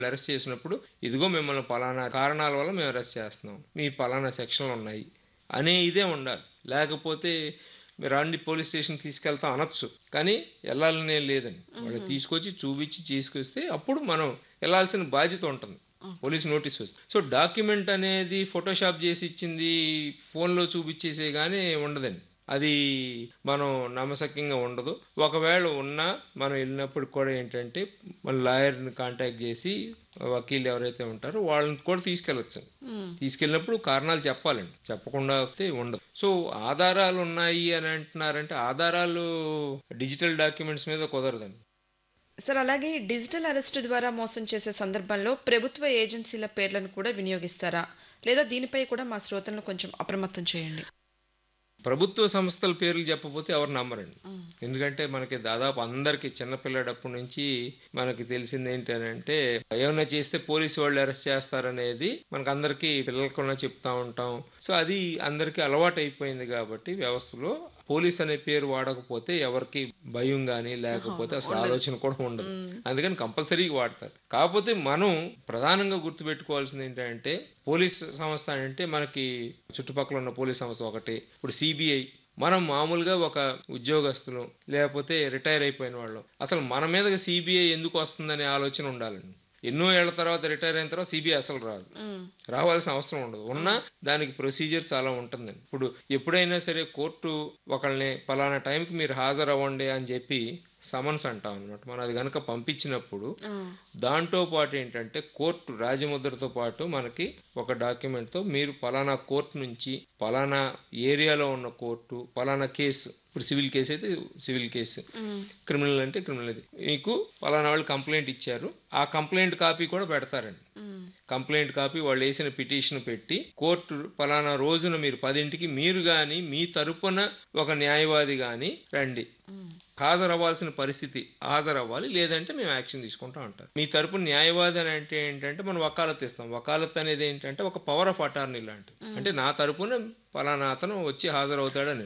Arrest చేసినప్పుడు ఇదిగో మిమ్మల్ని పలానా కారణాల వల్ల మేము అరెస్ట్ చేస్తున్నాం, మీ పలానా సెక్షన్లు ఉన్నాయి అనే ఇదే ఉండాలి. లేకపోతే మీరు రండి పోలీస్ స్టేషన్ తీసుకెళ్తాం అనొచ్చు, కానీ వెళ్ళాలనే లేదండి. వాళ్ళు తీసుకొచ్చి చూపించి తీసుకొస్తే అప్పుడు మనం వెళ్ళాల్సిన బాధ్యత ఉంటుంది. పోలీస్ నోటీస్ వస్తుంది. సో డాక్యుమెంట్ అనేది ఫోటోషాప్ చేసి ఇచ్చింది ఫోన్లో చూపించేసే కానీ ఉండదండి. అది మనం నమ్మశక్యంగా ఉండదు. ఒకవేళ ఉన్నా మనం వెళ్ళినప్పుడు కూడా ఏంటంటే మన లాయర్ని కాంటాక్ట్ చేసి వకీలు ఎవరైతే ఉంటారో వాళ్ళని కూడా తీసుకెళ్ళచ్చు. తీసుకెళ్ళినప్పుడు కారణాలు చెప్పాలండి, చెప్పకుండా అయితే ఉండదు. సో ఆధారాలు ఉన్నాయి అని అంటున్నారంటే ఆధారాలు డిజిటల్ డాక్యుమెంట్స్ మీద కుదరదండి. సార్, అలాగే డిజిటల్ అరెస్ట్ ద్వారా మోసం చేసే సందర్భంలో ప్రభుత్వ ఏజెన్సీల పేర్లను కూడా వినియోగిస్తారా, లేదా దీనిపై కూడా మా శ్రోతలను కొంచెం అప్రమత్తం చేయండి. ప్రభుత్వ సంస్థల పేర్లు చెప్పకపోతే ఎవరు నమ్మరండి. ఎందుకంటే మనకి దాదాపు అందరికి చిన్నపిల్లడప్పటి నుంచి మనకి తెలిసింది ఏంటంటే ఏమైనా చేస్తే పోలీసు వాళ్ళు అరెస్ట్ చేస్తారనేది మనకు అందరికి పిల్లలకున్నా చెప్తా ఉంటాం. సో అది అందరికి అలవాటు అయిపోయింది కాబట్టి వ్యవస్థలో పోలీస్ అనే పేరు వాడకపోతే ఎవరికి భయం గానీ లేకపోతే అసలు ఆలోచన కూడా ఉండదు. అందుకని కంపల్సరీగా వాడతారు. కాకపోతే మనం ప్రధానంగా గుర్తుపెట్టుకోవాల్సింది ఏంటంటే పోలీస్ సంస్థ అంటే మనకి చుట్టుపక్కల ఉన్న పోలీస్ సంస్థ ఒకటి. ఇప్పుడు సిబిఐ మనం మామూలుగా ఒక ఉద్యోగస్తులు లేకపోతే రిటైర్ అయిపోయిన వాళ్ళు అసలు మన మీద సిబిఐ ఎందుకు వస్తుందనే ఆలోచన ఉండాలండి. ఎన్నో ఏళ్ల తర్వాత రిటైర్ అయిన తర్వాత సిబిఐ అసలు రాదు, రావాల్సిన అవసరం ఉండదు. ఉన్నా దానికి ప్రొసీజర్ చాలా ఉంటుందండి. ఇప్పుడు ఎప్పుడైనా సరే కోర్టు ఒకళ్ళని పలానా టైంకి మీరు హాజరవ్వండి అని చెప్పి సమన్స్ అంటాం అనమాట. మనం అది కనుక పంపించినప్పుడు దాంతో పాటు ఏంటంటే కోర్టు రాజముద్రతో పాటు మనకి ఒక డాక్యుమెంట్తో మీరు పలానా కోర్టు నుంచి పలానా ఏరియాలో ఉన్న కోర్టు పలానా కేసు, ఇప్పుడు సివిల్ కేసు అయితే సివిల్ కేసు, క్రిమినల్ అంటే క్రిమినల్, అది మీకు పలానా వాళ్ళు కంప్లైంట్ ఇచ్చారు, ఆ కంప్లైంట్ కాపీ కూడా పెడతారండి. కంప్లైంట్ కాపీ వాళ్ళు వేసిన పిటిషన్ పెట్టి కోర్టు పలానా రోజున మీరు 10ంటికి మీరు గాని మీ తరపున ఒక న్యాయవాది గాని రండి, హాజరవ్వాల్సిన పరిస్థితి హాజరవ్వాలి, లేదంటే మేము యాక్షన్ తీసుకుంటాం అంటారు. మీ తరపున న్యాయవాది అని అంటే ఏంటంటే మనం వకాలత్ ఇస్తాం. వకాలత్ అనేది ఏంటంటే ఒక పవర్ ఆఫ్ అటార్నీ లాంటి, అంటే నా తరపున పలానా అతను వచ్చి హాజరవుతాడని.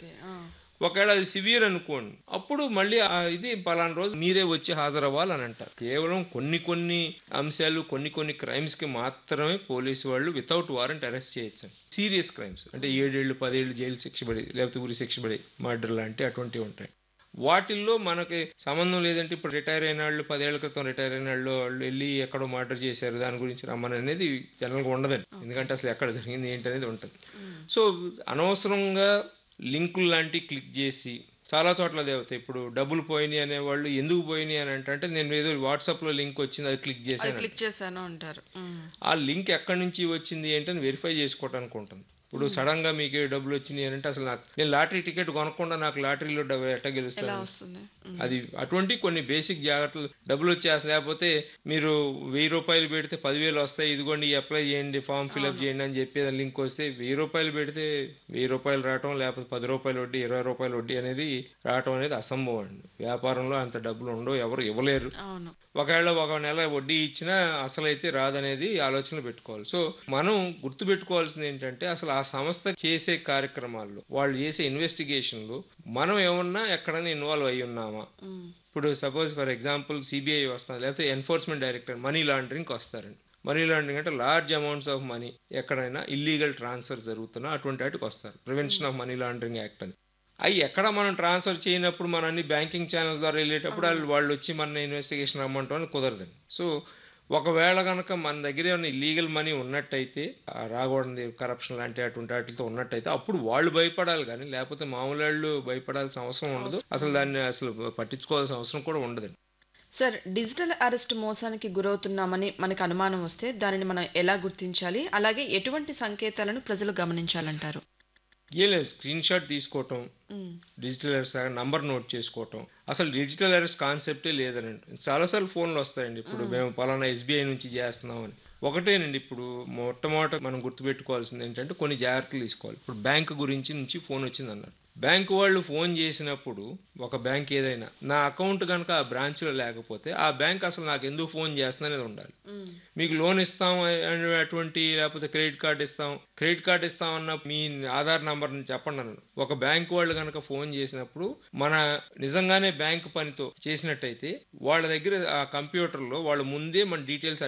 ఒకవేళ అది సివియర్ అనుకోండి, అప్పుడు మళ్ళీ ఇది పలానా రోజు మీరే వచ్చి హాజరవ్వాలని అంటారు. కేవలం కొన్ని అంశాలు కొన్ని క్రైమ్స్ కి మాత్రమే పోలీసు వాళ్ళు వితౌట్ వారెంట్ అరెస్ట్ చేయొచ్చు. సీరియస్ క్రైమ్స్ అంటే 7 ఏళ్ళు 10 ఏళ్ళు జైలు శిక్ష పడి లేకపోతే ఉరి శిక్ష పడి మర్డర్ లాంటి అటువంటివి ఉంటాయి. వాటిల్లో మనకి సంబంధం లేదంటే ఇప్పుడు రిటైర్ అయిన వాళ్ళు 10 ఏళ్ల క్రితం రిటైర్ అయిన వాళ్ళు వెళ్ళి ఎక్కడో మర్డర్ చేశారు దాని గురించి రమ్మని అనేది జనరల్గా ఉండదండి. ఎందుకంటే అసలు ఎక్కడ జరిగింది ఏంటనేది ఉంటుంది. సో అనవసరంగా లింకులు లాంటివి క్లిక్ చేసి చాలా చోట్ల అదే అవుతాయి. ఇప్పుడు డబ్బులు పోయినాయి అనేవాళ్ళు ఎందుకు పోయినాయి అని అంటే నేను ఏదో వాట్సాప్ లో లింక్ వచ్చింది అది క్లిక్ చేశాను అంటారు. ఆ లింక్ ఎక్కడి నుంచి వచ్చింది ఏంటని వెరిఫై చేసుకోవడానికి ఉంటుంది. ఇప్పుడు సడన్ గా మీకు డబ్బులు వచ్చినాయి అని అంటే అసలు నేను లాటరీ టికెట్ కొనకుండా నాకు లాటరీలో ఎట్లా గెలుస్తాను, అది అటువంటి కొన్ని బేసిక్ జాగ్రత్తలు. డబ్బులు వచ్చేస్తాయి, లేకపోతే మీరు 1000 రూపాయలు పెడితే 10,000 వస్తాయి, ఇదిగోండి అప్లై చేయండి ఫామ్ ఫిల్అప్ చేయండి అని చెప్పి లింక్ వస్తే 1000 రూపాయలు పెడితే 1000 రూపాయలు రావటం, లేకపోతే 10 రూపాయలు వడ్డీ 20 రూపాయలు వడ్డీ అనేది రావటం అనేది అసంభవం అండి. వ్యాపారంలో అంత డబ్బులు ఉండవు, ఎవరు ఇవ్వలేరు. ఒకవేళ ఒక నెల వడ్డీ ఇచ్చినా అసలైతే రాదనేది ఆలోచనలు పెట్టుకోవాలి. సో మనం గుర్తు పెట్టుకోవాల్సింది ఏంటంటే అసలు ఆ సంస్థ చేసే కార్యక్రమాల్లో వాళ్ళు చేసే ఇన్వెస్టిగేషన్లు మనం ఏమన్నా ఎక్కడైనా ఇన్వాల్వ్ అయి ఉన్నామా. ఇప్పుడు సపోజ్ ఫర్ ఎగ్జాంపుల్ సిబిఐ వస్తుంది, లేకపోతే ఎన్ఫోర్స్మెంట్ డైరెక్టర్ మనీ లాండరింగ్కి వస్తారండి. మనీ లాండరింగ్ అంటే లార్జ్ అమౌంట్స్ ఆఫ్ మనీ ఎక్కడైనా ఇల్లీగల్ ట్రాన్స్ఫర్ జరుగుతున్నా అటువంటి వాటికి వస్తారు. Prevention of money laundering act అని. అవి ఎక్కడ మనం ట్రాన్స్ఫర్ చేయనప్పుడు మన అన్ని బ్యాంకింగ్ ఛానల్ ద్వారా వెళ్ళేటప్పుడు వాళ్ళు వచ్చి మన ఇన్వెస్టిగేషన్ రమ్మంటామని కుదరదండి. సో ఒకవేళ కనుక మన దగ్గర ఏమైనా ఇల్లీగల్ మనీ ఉన్నట్టయితే, రాకూడదు కరప్షన్ లాంటి అటువంటి వాటితో ఉన్నట్టయితే అప్పుడు వాళ్ళు భయపడాలి, కానీ లేకపోతే మామూలు వాళ్ళు భయపడాల్సిన అవసరం ఉండదు. అసలు దాన్ని అసలు పట్టించుకోవాల్సిన అవసరం కూడా ఉండదండి. సార్, డిజిటల్ అరెస్ట్ మోసానికి గురవుతున్నామని మనకు అనుమానం వస్తే దానిని మనం ఎలా గుర్తించాలి, అలాగే ఎటువంటి సంకేతాలను ప్రజలు గమనించాలంటారు? ఏం లేదు, స్క్రీన్ షాట్ తీసుకోవటం, డిజిటల్ అరెస్ట్ నంబర్ నోట్ చేసుకోవటం. అసలు డిజిటల్ అరెస్ట్ కాన్సెప్టే లేదనండి. చాలాసార్లు ఫోన్లు వస్తాయండి, ఇప్పుడు మేము పలానా ఎస్బీఐ నుంచి చేస్తున్నామని. ఒకటేనండి, ఇప్పుడు మొట్టమొదట మనం గుర్తుపెట్టుకోవాల్సింది ఏంటంటే కొన్ని జాగ్రత్తలు తీసుకోవాలి. ఇప్పుడు బ్యాంకు గురించి నుంచి ఫోన్ వచ్చింది అన్నారు, బ్యాంకు వాళ్ళు ఫోన్ చేసినప్పుడు ఒక బ్యాంక్ ఏదైనా నా అకౌంట్ కనుక ఆ బ్రాంచ్లో లేకపోతే ఆ బ్యాంక్ అసలు నాకు ఎందుకు ఫోన్ చేస్తుందనేది ఉండాలి. మీకు లోన్ ఇస్తాం అనేటువంటి, లేకపోతే క్రెడిట్ కార్డ్ ఇస్తాం అన్న మీ ఆధార్ నంబర్ చెప్పండి అన్నాను. ఒక బ్యాంక్ వాళ్ళు కనుక ఫోన్ చేసినప్పుడు మన నిజంగానే బ్యాంక్ పనితో చేసినట్టయితే వాళ్ళ దగ్గర ఆ కంప్యూటర్లో వాళ్ళు ముందే మన డీటెయిల్స్